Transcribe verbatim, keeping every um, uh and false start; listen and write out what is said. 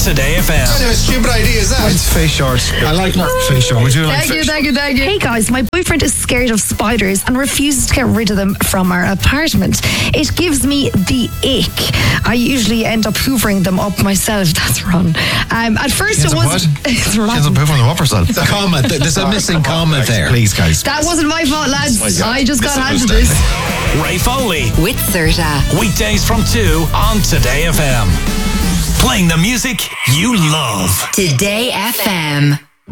Today F M. What kind of a stupid idea is that? It's face shorts. I like not face shorts. We do like Thank you, face. thank you, thank you. Hey guys, my boyfriend is scared of spiders and refuses to get rid of them from our apartment. It gives me the ick. I usually end up hoovering them up myself. That's wrong. Um, at first Ends it up was what? it's She wrong. ends up poo on the whopper cell. Comma. There's a missing comma there. Please, guys. That wasn't my fault, lads. Oh my God. I just got handed this. Ray Foley. With Serta. Weekdays from two on Today F M. Playing the music you love. Today F M.